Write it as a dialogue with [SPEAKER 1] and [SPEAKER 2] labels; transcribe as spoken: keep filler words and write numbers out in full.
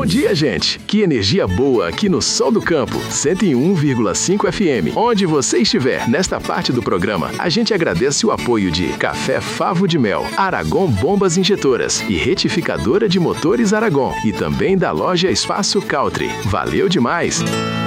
[SPEAKER 1] Bom dia, gente! Que energia boa aqui no Sol do Campo, cento e um vírgula cinco F M. Onde você estiver, nesta parte do programa, a gente agradece o apoio de Café Favo de Mel, Aragon Bombas Injetoras e Retificadora de Motores Aragon e também da loja Espaço Country. Valeu demais!